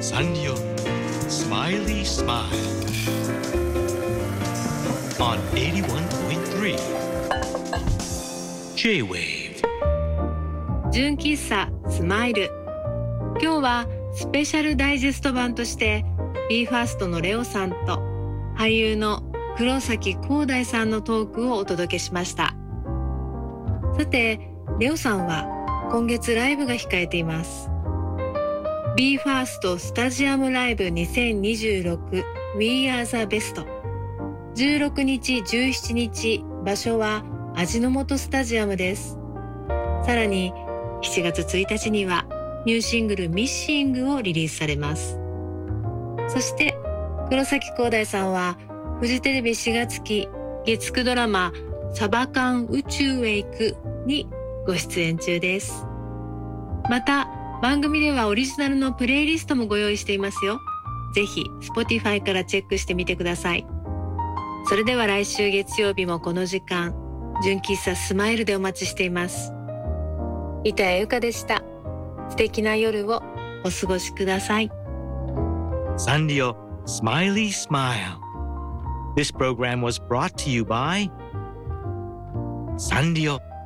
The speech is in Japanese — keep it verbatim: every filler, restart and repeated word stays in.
サンリオスマイリースマイル on エイティワンポイントスリー J-Wave 純喫茶スマイル。今日はスペシャルダイジェスト版として ビーファースト のレオさんと俳優の黒崎光大さんのトークをお届けしました。さて、レオさんは今月ライブが控えています。ビーファースト スタジアムライブにせんにじゅうろく We Are the Best。じゅうろくにち、じゅうしちにち、場所は味の素スタジアムです。さらにしちがつついたちにはニューシングルミッシングをリリースされます。そして黒崎光大さんはフジテレビしがつき月くドラマサバ缶宇宙へ行くにご出演中です。また番組ではオリジナルのプレイリストもご用意していますよ。ぜひ Spotify からチェックしてみてください。それでは来週月曜日もこの時間、純喫茶スマイルでお待ちしています。板谷由香でした。素敵な夜をお過ごしください。 サンリオスマイリースマイル This program was brought to you by サンリオ